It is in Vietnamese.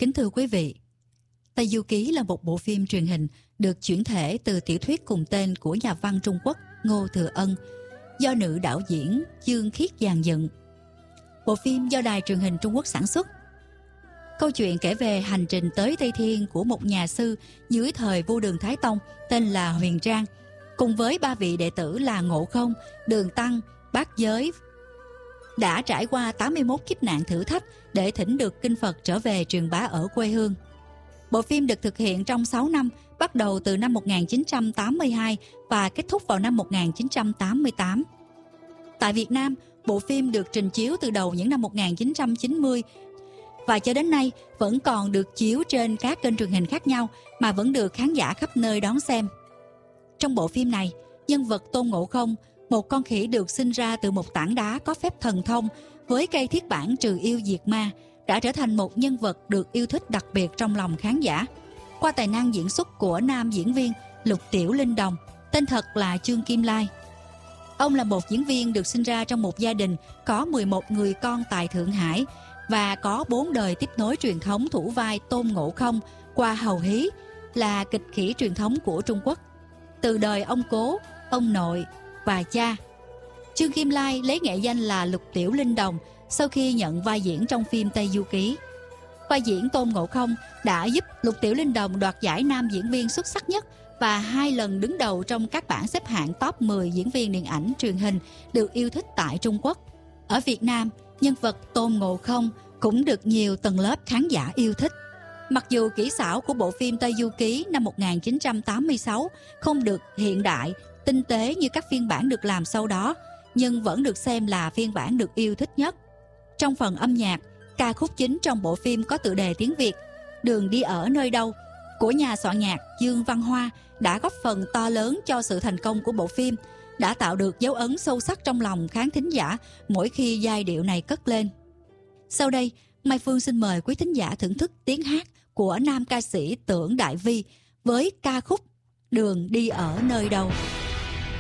Kính thưa quý vị, Tây Du Ký là một bộ phim truyền hình được chuyển thể từ tiểu thuyết cùng tên của nhà văn Trung Quốc Ngô Thừa Ân, do nữ đạo diễn Dương Khiết dàn dựng. Bộ phim do đài truyền hình Trung Quốc sản xuất. Câu chuyện kể về hành trình tới Tây Thiên của một nhà sư dưới thời vua Đường Thái Tông tên là Huyền Trang, cùng với 3 vị đệ tử là Ngộ Không, Đường Tăng, Bát Giới, đã trải qua 81 kiếp nạn thử thách để thỉnh được kinh Phật trở về truyền bá ở quê hương. Bộ phim được thực hiện trong 6 năm, bắt đầu từ năm 1982 và kết thúc vào năm 1988. Tại Việt Nam, bộ phim được trình chiếu từ đầu những năm 1990 và cho đến nay vẫn còn được chiếu trên các kênh truyền hình khác nhau mà vẫn được khán giả khắp nơi đón xem. Trong bộ phim này, nhân vật Tôn Ngộ Không, một con khỉ được sinh ra từ một tảng đá có phép thần thông với cây thiết bản trừ yêu diệt ma, đã trở thành một nhân vật được yêu thích đặc biệt trong lòng khán giả qua tài năng diễn xuất của nam diễn viên Lục Tiểu Linh Đồng, tên thật là Chương Kim Lai. Ông là một diễn viên được sinh ra trong một gia đình có 11 người con tại Thượng Hải và có 4 đời tiếp nối truyền thống thủ vai Tôn Ngộ Không qua hầu hí, là kịch khỉ truyền thống của Trung Quốc, từ đời ông cố, ông nội và cha. Chương Kim Lai lấy nghệ danh là Lục Tiểu Linh Đồng sau khi nhận vai diễn trong phim Tây Du Ký. Vai diễn Tôn Ngộ Không đã giúp Lục Tiểu Linh Đồng đoạt giải nam diễn viên xuất sắc nhất và 2 lần đứng đầu trong các bảng xếp hạng top 10 diễn viên điện ảnh truyền hình được yêu thích tại Trung Quốc. Ở Việt Nam, nhân vật Tôn Ngộ Không cũng được nhiều tầng lớp khán giả yêu thích. Mặc dù kỹ xảo của bộ phim Tây Du Ký năm 1986 không được hiện đại, tinh tế như các phiên bản được làm sau đó, nhưng vẫn được xem là phiên bản được yêu thích nhất. Trong phần âm nhạc, ca khúc chính trong bộ phim có tựa đề tiếng Việt Đường Đi Ở Nơi Đâu của nhà soạn nhạc Dương Văn Hoa đã góp phần to lớn cho sự thành công của bộ phim, đã tạo được dấu ấn sâu sắc trong lòng khán thính giả mỗi khi giai điệu này cất lên. Sau đây, Mai Phương xin mời quý thính giả thưởng thức tiếng hát của nam ca sĩ Tưởng Đại Vi với ca khúc Đường Đi Ở Nơi Đâu.